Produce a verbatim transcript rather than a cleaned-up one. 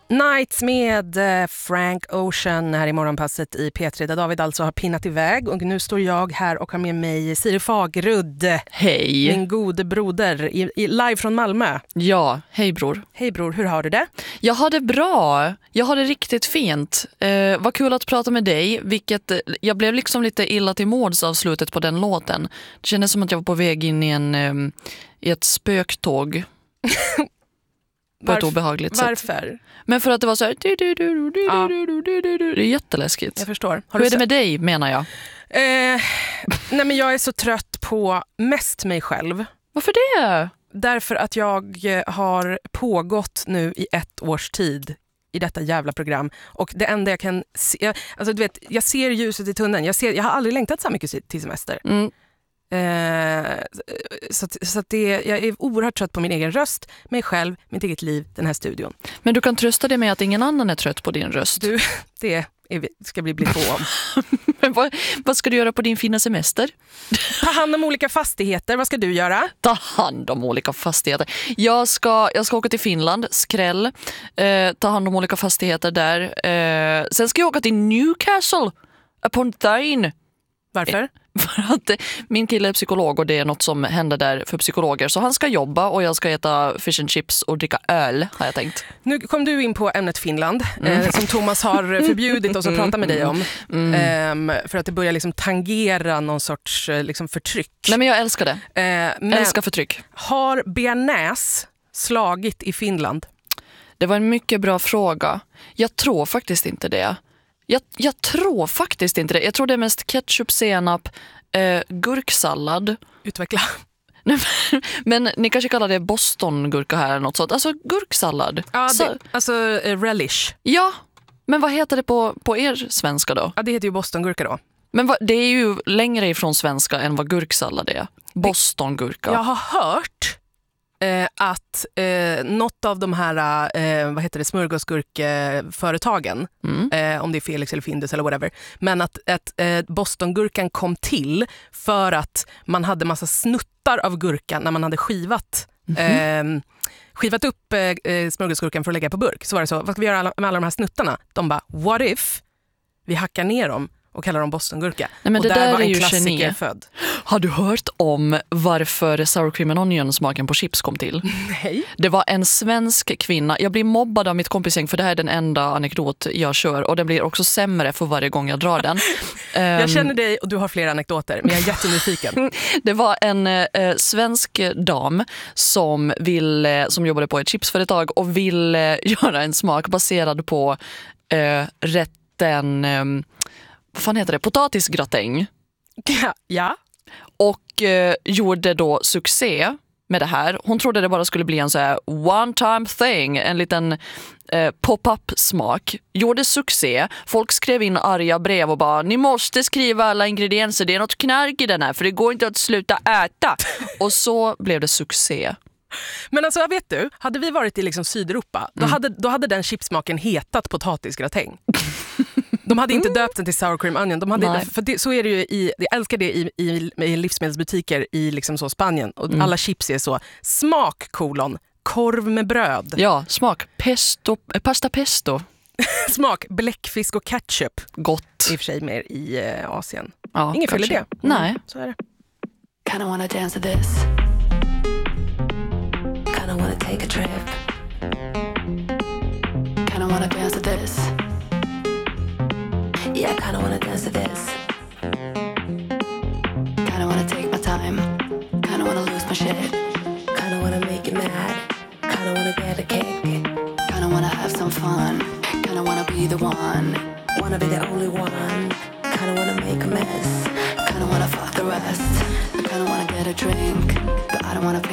Nights med Frank Ocean här i morgonpasset i P tre, där David alltså har pinnat iväg, och nu står jag här och har med mig Siri Fagerud. Hej. Min gode broder i, i, live från Malmö. Ja, hej bror. Hej bror, hur har du det? Jag har det bra. Jag har det riktigt fint. Eh, vad kul att prata med dig, vilket jag blev liksom lite illa till mods av slutet på den låten. Det kändes som att jag var på väg in i en eh, i ett spöktåg. På ett obehagligt sätt. Varför? Men för att det var så här... Ja. Det är jätteläskigt. Jag förstår. Har Hur är det med dig, menar jag? Eh, nej men jag är så trött på mest mig själv. Varför det? Därför att jag har pågått nu i ett års tid i detta jävla program. Och det enda jag kan se... Alltså du vet, jag ser ljuset i tunneln. Jag, ser, jag har aldrig längtat så mycket till semester. Mm. Eh, så att, så att det, jag är oerhört trött på min egen röst, mig själv, mitt eget liv, den här studion. Men du kan trösta dig med att ingen annan är trött på din röst. Du, det är, ska bli bli på om. Men vad, vad ska du göra på din fina semester? Ta hand om olika fastigheter, vad ska du göra? Ta hand om olika fastigheter. Jag ska, jag ska åka till Finland, skräll. Eh, ta hand om olika fastigheter där. Eh, sen ska jag åka till Newcastle upon Tyne. Varför? För att min kille är psykolog och det är något som händer där för psykologer. Så han ska jobba och jag ska äta fish and chips och dricka öl, har jag tänkt. Nu kom du in på ämnet Finland, mm. eh, som Thomas har förbjudit oss att prata med dig om. Mm. Eh, för att det börjar liksom tangera någon sorts eh, liksom förtryck. Nej, men jag älskar det. Eh, men älskar förtryck. Har bearnaise slagit i Finland? Det var en mycket bra fråga. Jag tror faktiskt inte det. Jag, jag tror faktiskt inte det. Jag tror det är mest ketchup, senap, eh, gurksallad. Utveckla. Men ni kanske kallar det Boston-gurka här eller något sånt. Alltså gurksallad. Ja, det, Så, alltså eh, relish. Ja, men vad heter det på, på er svenska då? Ja, det heter ju Boston-gurka då. Men vad, det är ju längre ifrån svenska än vad gurksallad är. Boston-gurka. Jag har hört eh, att eh, något av de här eh, vad heter det, smörgåsgurkföretagen, mm. eh, om det är Felix eller Findus eller whatever, men att, att eh, Boston-gurkan kom till för att man hade massa snuttar av gurkan när man hade skivat mm. eh, skivat upp eh, smörgåsgurkan för att lägga på burk. Så var det så, vad ska vi göra med alla de här snuttarna? De bara, what if vi hackar ner dem och kallar dem Bostongurka? Nej, men och det där, där var är en ju klassiker geni. Född. Har du hört om varför sour cream and onion smaken på chips kom till? Nej. Det var en svensk kvinna. Jag blir mobbad av mitt kompisgäng för det här är den enda anekdot jag kör. Och den blir också sämre för varje gång jag drar den. Jag känner dig och du har flera anekdoter, men jag är jättenyfiken. Det var en eh, svensk dam som, vill, eh, som jobbade på ett chipsföretag och ville eh, göra en smak baserad på eh, rätten... Eh, vad fan heter det? Potatisgratäng. Ja. ja. Och eh, gjorde då succé med det här. Hon trodde det bara skulle bli en så här one time thing, en liten eh, pop-up smak. Gjorde succé. Folk skrev in arga brev och bara, ni måste skriva alla ingredienser, det är något knark i den här för det går inte att sluta äta. Och så blev det succé. Men alltså, vet du, hade vi varit i liksom Sydeuropa, då, mm. hade, då hade den chipsmaken hetat potatisgratäng. De hade inte döpt den till sour cream onion. De hade, för det, så är det ju i, jag älskar det i, i, i livsmedelsbutiker i liksom så Spanien. Och mm. alla chips är så, smak kolon, korv med bröd. Ja, smak, pesto, pasta pesto. Smak, bläckfisk och ketchup. Gott. I och för sig mer i uh, Asien. Ja, ingen fel i det. Mm. Nej. Så är det. Kinda wanna dance to this. Kinda wanna take a trip. Kinda wanna dance to this. Yeah, I kinda wanna dance to this. Kinda wanna take my time. Kinda wanna lose my shit. Kinda wanna make you mad. Kinda wanna get a kick. Kinda wanna have some fun. Kinda wanna be the one. Wanna be the only one. Kinda wanna make a mess. Kinda wanna fuck the rest. I kinda wanna get a drink, but I don't wanna pay